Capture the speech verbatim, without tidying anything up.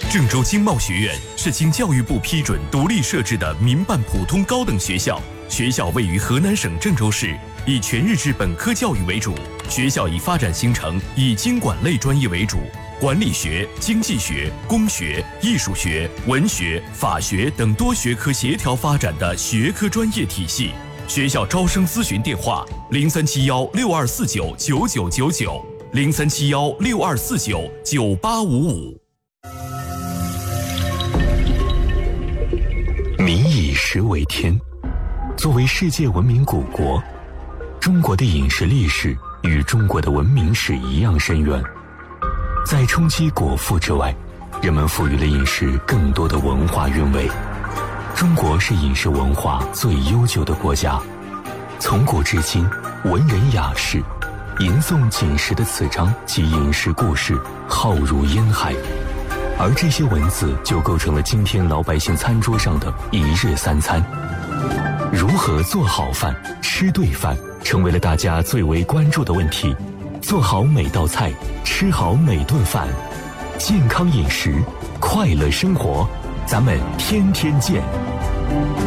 郑州经贸学院是经教育部批准独立设置的民办普通高等学校，学校位于河南省郑州市，以全日制本科教育为主。学校以发展形成以经管类专业为主，管理学、经济学、工学、艺术学、文学、法学等多学科协调发展的学科专业体系。学校招生咨询电话：零三七幺六二四九九九九九，零三七幺六二四九九八五五。 民以食为天，作为世界文明古国，中国的饮食历史与中国的文明史一样深远。在冲击果腹之外，人们赋予了饮食更多的文化韵味。中国是饮食文化最悠久的国家，从古至今，文人雅士吟诵饮食的词章及饮食故事浩如烟海，而这些文字就构成了今天老百姓餐桌上的一日三餐。如何做好饭、吃对饭，成为了大家最为关注的问题。做好每道菜，吃好每顿饭，健康饮食，快乐生活，咱们天天见。